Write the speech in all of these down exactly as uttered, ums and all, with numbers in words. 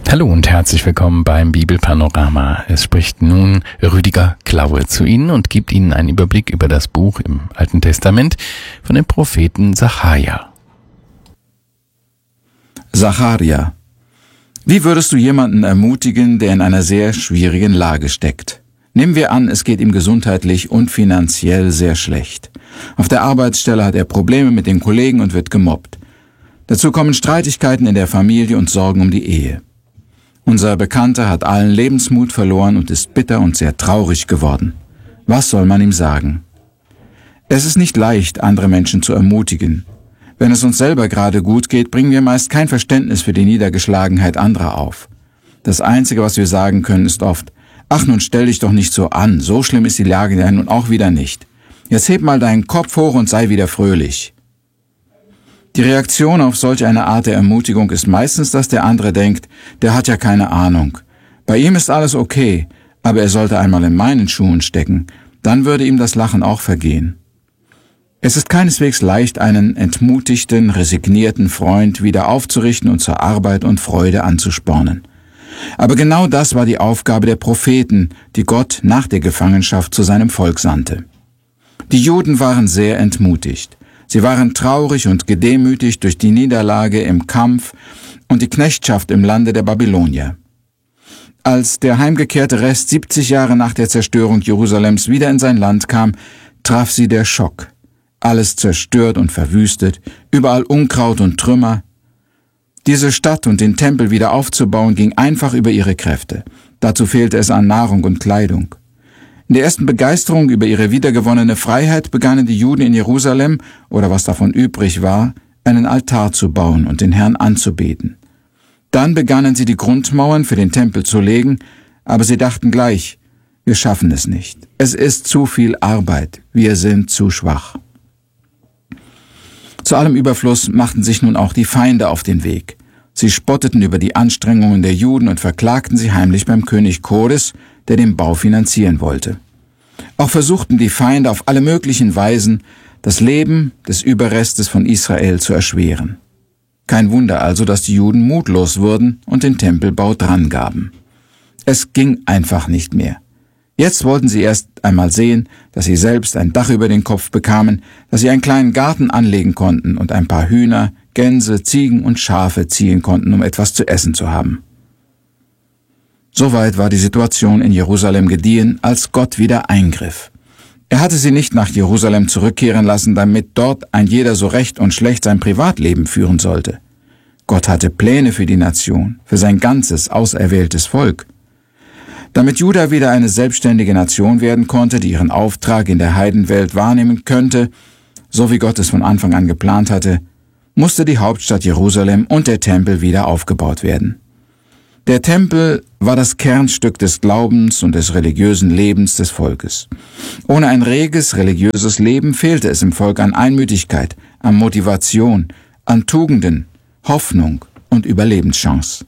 Hallo und herzlich willkommen beim Bibelpanorama. Es spricht nun Rüdiger Klaue zu Ihnen und gibt Ihnen einen Überblick über das Buch im Alten Testament von dem Propheten Sacharja. Sacharja. Wie würdest du jemanden ermutigen, der in einer sehr schwierigen Lage steckt? Nehmen wir an, es geht ihm gesundheitlich und finanziell sehr schlecht. Auf der Arbeitsstelle hat er Probleme mit den Kollegen und wird gemobbt. Dazu kommen Streitigkeiten in der Familie und Sorgen um die Ehe. Unser Bekannter hat allen Lebensmut verloren und ist bitter und sehr traurig geworden. Was soll man ihm sagen? Es ist nicht leicht, andere Menschen zu ermutigen. Wenn es uns selber gerade gut geht, bringen wir meist kein Verständnis für die Niedergeschlagenheit anderer auf. Das Einzige, was wir sagen können, ist oft: Ach, nun stell dich doch nicht so an, so schlimm ist die Lage ja nun auch wieder nicht. Jetzt heb mal deinen Kopf hoch und sei wieder fröhlich. Die Reaktion auf solch eine Art der Ermutigung ist meistens, dass der andere denkt, der hat ja keine Ahnung. Bei ihm ist alles okay, aber er sollte einmal in meinen Schuhen stecken, dann würde ihm das Lachen auch vergehen. Es ist keineswegs leicht, einen entmutigten, resignierten Freund wieder aufzurichten und zur Arbeit und Freude anzuspornen. Aber genau das war die Aufgabe der Propheten, die Gott nach der Gefangenschaft zu seinem Volk sandte. Die Juden waren sehr entmutigt. Sie waren traurig und gedemütigt durch die Niederlage im Kampf und die Knechtschaft im Lande der Babylonier. Als der heimgekehrte Rest siebzig Jahre nach der Zerstörung Jerusalems wieder in sein Land kam, traf sie der Schock. Alles zerstört und verwüstet, überall Unkraut und Trümmer. Diese Stadt und den Tempel wieder aufzubauen, ging einfach über ihre Kräfte. Dazu fehlte es an Nahrung und Kleidung. In der ersten Begeisterung über ihre wiedergewonnene Freiheit begannen die Juden in Jerusalem, oder was davon übrig war, einen Altar zu bauen und den Herrn anzubeten. Dann begannen sie die Grundmauern für den Tempel zu legen, aber sie dachten gleich: Wir schaffen es nicht. Es ist zu viel Arbeit. Wir sind zu schwach. Zu allem Überfluss machten sich nun auch die Feinde auf den Weg. Sie spotteten über die Anstrengungen der Juden und verklagten sie heimlich beim König Chores, der den Bau finanzieren wollte. Auch versuchten die Feinde auf alle möglichen Weisen, das Leben des Überrestes von Israel zu erschweren. Kein Wunder also, dass die Juden mutlos wurden und den Tempelbau drangaben. Es ging einfach nicht mehr. Jetzt wollten sie erst einmal sehen, dass sie selbst ein Dach über den Kopf bekamen, dass sie einen kleinen Garten anlegen konnten und ein paar Hühner, Gänse, Ziegen und Schafe ziehen konnten, um etwas zu essen zu haben. Soweit war die Situation in Jerusalem gediehen, als Gott wieder eingriff. Er hatte sie nicht nach Jerusalem zurückkehren lassen, damit dort ein jeder so recht und schlecht sein Privatleben führen sollte. Gott hatte Pläne für die Nation, für sein ganzes, auserwähltes Volk. Damit Juda wieder eine selbstständige Nation werden konnte, die ihren Auftrag in der Heidenwelt wahrnehmen könnte, so wie Gott es von Anfang an geplant hatte, musste die Hauptstadt Jerusalem und der Tempel wieder aufgebaut werden. Der Tempel war das Kernstück des Glaubens und des religiösen Lebens des Volkes. Ohne ein reges religiöses Leben fehlte es im Volk an Einmütigkeit, an Motivation, an Tugenden, Hoffnung und Überlebenschance.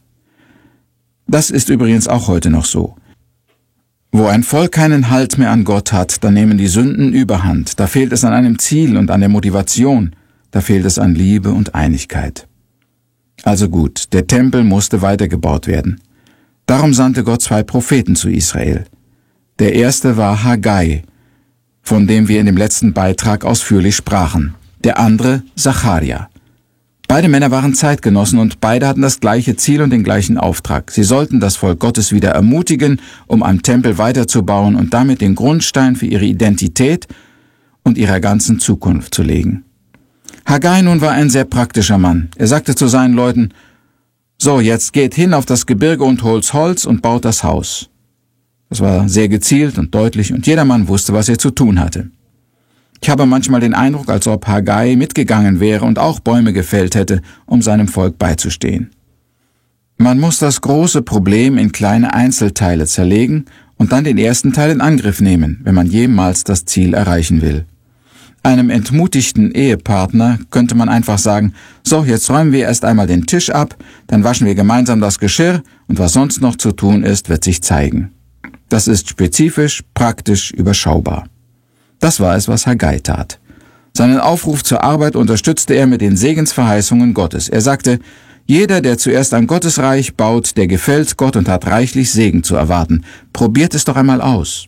Das ist übrigens auch heute noch so. Wo ein Volk keinen Halt mehr an Gott hat, dann nehmen die Sünden überhand. Da fehlt es an einem Ziel und an der Motivation. Da fehlt es an Liebe und Einigkeit. Also gut, der Tempel musste weitergebaut werden. Darum sandte Gott zwei Propheten zu Israel. Der erste war Haggai, von dem wir in dem letzten Beitrag ausführlich sprachen. Der andere Sacharja. Beide Männer waren Zeitgenossen und beide hatten das gleiche Ziel und den gleichen Auftrag. Sie sollten das Volk Gottes wieder ermutigen, um am Tempel weiterzubauen und damit den Grundstein für ihre Identität und ihrer ganzen Zukunft zu legen. Haggai nun war ein sehr praktischer Mann. Er sagte zu seinen Leuten: So, jetzt geht hin auf das Gebirge und holt Holz und baut das Haus. Das war sehr gezielt und deutlich und jedermann wusste, was er zu tun hatte. Ich habe manchmal den Eindruck, als ob Haggai mitgegangen wäre und auch Bäume gefällt hätte, um seinem Volk beizustehen. Man muss das große Problem in kleine Einzelteile zerlegen und dann den ersten Teil in Angriff nehmen, wenn man jemals das Ziel erreichen will. Einem entmutigten Ehepartner könnte man einfach sagen: So, jetzt räumen wir erst einmal den Tisch ab, dann waschen wir gemeinsam das Geschirr und was sonst noch zu tun ist, wird sich zeigen. Das ist spezifisch, praktisch, überschaubar. Das war es, was Haggai tat. Seinen Aufruf zur Arbeit unterstützte er mit den Segensverheißungen Gottes. Er sagte: Jeder, der zuerst an Gottes Reich baut, der gefällt Gott und hat reichlich Segen zu erwarten. Probiert es doch einmal aus.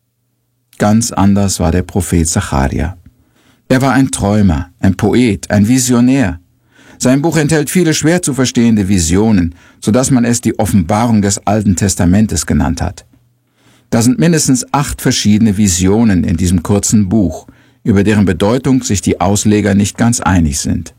Ganz anders war der Prophet Sacharja. Er war ein Träumer, ein Poet, ein Visionär. Sein Buch enthält viele schwer zu verstehende Visionen, sodass man es die Offenbarung des Alten Testamentes genannt hat. Da sind mindestens acht verschiedene Visionen in diesem kurzen Buch, über deren Bedeutung sich die Ausleger nicht ganz einig sind.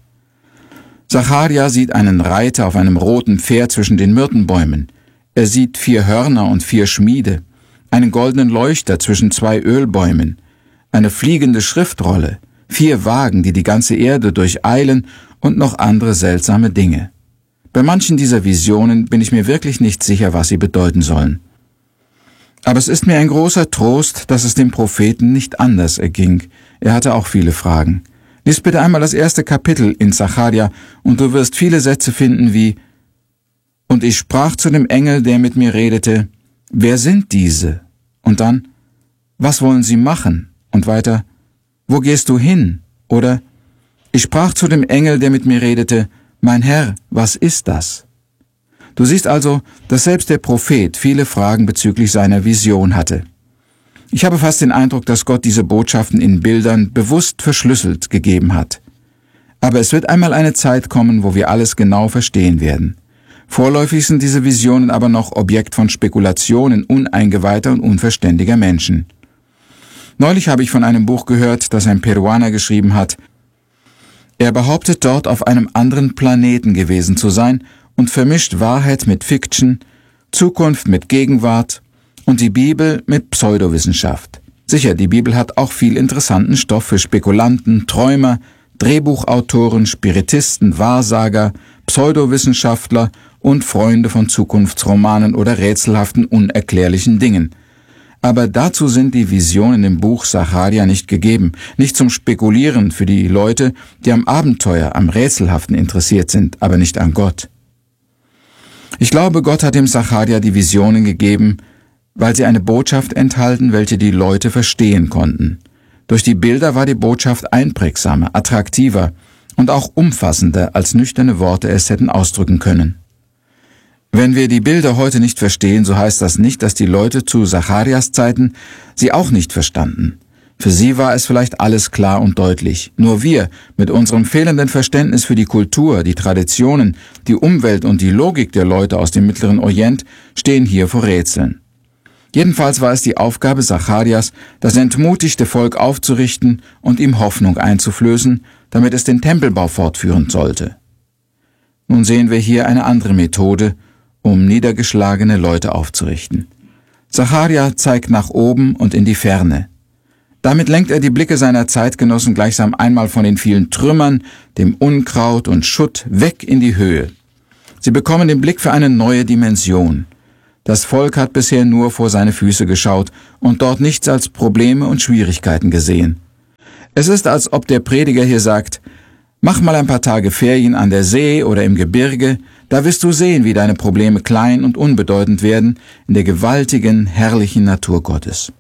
Sacharja sieht einen Reiter auf einem roten Pferd zwischen den Myrtenbäumen. Er sieht vier Hörner und vier Schmiede, einen goldenen Leuchter zwischen zwei Ölbäumen, eine fliegende Schriftrolle, vier Wagen, die die ganze Erde durcheilen und noch andere seltsame Dinge. Bei manchen dieser Visionen bin ich mir wirklich nicht sicher, was sie bedeuten sollen. Aber es ist mir ein großer Trost, dass es dem Propheten nicht anders erging. Er hatte auch viele Fragen. Lies bitte einmal das erste Kapitel in Sacharja und du wirst viele Sätze finden wie: Und ich sprach zu dem Engel, der mit mir redete, wer sind diese? Und dann, was wollen sie machen? Und weiter, wo gehst du hin? Oder, ich sprach zu dem Engel, der mit mir redete, mein Herr, was ist das? Du siehst also, dass selbst der Prophet viele Fragen bezüglich seiner Vision hatte. Ich habe fast den Eindruck, dass Gott diese Botschaften in Bildern bewusst verschlüsselt gegeben hat. Aber es wird einmal eine Zeit kommen, wo wir alles genau verstehen werden. Vorläufig sind diese Visionen aber noch Objekt von Spekulationen uneingeweihter und unverständiger Menschen. Neulich habe ich von einem Buch gehört, das ein Peruaner geschrieben hat. Er behauptet dort auf einem anderen Planeten gewesen zu sein und vermischt Wahrheit mit Fiction, Zukunft mit Gegenwart und die Bibel mit Pseudowissenschaft. Sicher, die Bibel hat auch viel interessanten Stoff für Spekulanten, Träumer, Drehbuchautoren, Spiritisten, Wahrsager, Pseudowissenschaftler und Freunde von Zukunftsromanen oder rätselhaften, unerklärlichen Dingen. Aber dazu sind die Visionen im Buch Sacharja nicht gegeben, nicht zum Spekulieren für die Leute, die am Abenteuer, am Rätselhaften interessiert sind, aber nicht an Gott. Ich glaube, Gott hat dem Sacharja die Visionen gegeben, weil sie eine Botschaft enthalten, welche die Leute verstehen konnten. Durch die Bilder war die Botschaft einprägsamer, attraktiver und auch umfassender, als nüchterne Worte es hätten ausdrücken können. Wenn wir die Bilder heute nicht verstehen, so heißt das nicht, dass die Leute zu Sacharjas Zeiten sie auch nicht verstanden. Für sie war es vielleicht alles klar und deutlich. Nur wir, mit unserem fehlenden Verständnis für die Kultur, die Traditionen, die Umwelt und die Logik der Leute aus dem Mittleren Orient, stehen hier vor Rätseln. Jedenfalls war es die Aufgabe Sacharjas, das entmutigte Volk aufzurichten und ihm Hoffnung einzuflößen, damit es den Tempelbau fortführen sollte. Nun sehen wir hier eine andere Methode, um niedergeschlagene Leute aufzurichten. Sacharja zeigt nach oben und in die Ferne. Damit lenkt er die Blicke seiner Zeitgenossen gleichsam einmal von den vielen Trümmern, dem Unkraut und Schutt weg in die Höhe. Sie bekommen den Blick für eine neue Dimension. Das Volk hat bisher nur vor seine Füße geschaut und dort nichts als Probleme und Schwierigkeiten gesehen. Es ist, als ob der Prediger hier sagt, mach mal ein paar Tage Ferien an der See oder im Gebirge, da wirst du sehen, wie deine Probleme klein und unbedeutend werden in der gewaltigen, herrlichen Natur Gottes.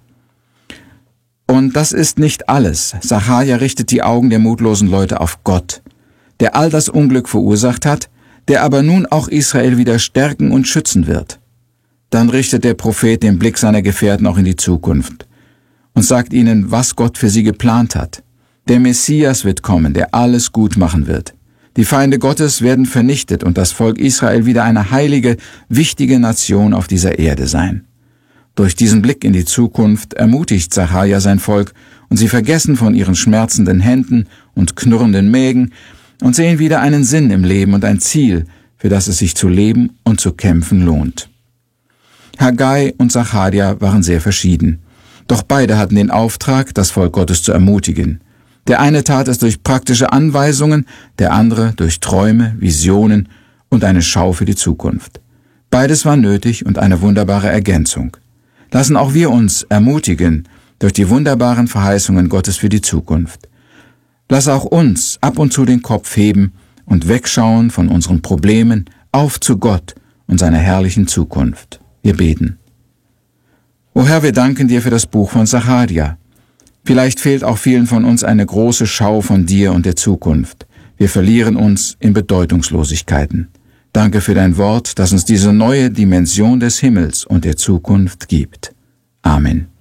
Und das ist nicht alles. Sacharja richtet die Augen der mutlosen Leute auf Gott, der all das Unglück verursacht hat, der aber nun auch Israel wieder stärken und schützen wird. Dann richtet der Prophet den Blick seiner Gefährten auch in die Zukunft und sagt ihnen, was Gott für sie geplant hat. Der Messias wird kommen, der alles gut machen wird. Die Feinde Gottes werden vernichtet und das Volk Israel wieder eine heilige, wichtige Nation auf dieser Erde sein. Durch diesen Blick in die Zukunft ermutigt Sacharja sein Volk und sie vergessen von ihren schmerzenden Händen und knurrenden Mägen und sehen wieder einen Sinn im Leben und ein Ziel, für das es sich zu leben und zu kämpfen lohnt. Haggai und Sacharja waren sehr verschieden, doch beide hatten den Auftrag, das Volk Gottes zu ermutigen. Der eine tat es durch praktische Anweisungen, der andere durch Träume, Visionen und eine Schau für die Zukunft. Beides war nötig und eine wunderbare Ergänzung. Lassen auch wir uns ermutigen durch die wunderbaren Verheißungen Gottes für die Zukunft. Lass auch uns ab und zu den Kopf heben und wegschauen von unseren Problemen auf zu Gott und seiner herrlichen Zukunft. Wir beten. O Herr, wir danken dir für das Buch von Sacharja. Vielleicht fehlt auch vielen von uns eine große Schau von dir und der Zukunft. Wir verlieren uns in Bedeutungslosigkeiten. Danke für dein Wort, das uns diese neue Dimension des Himmels und der Zukunft gibt. Amen.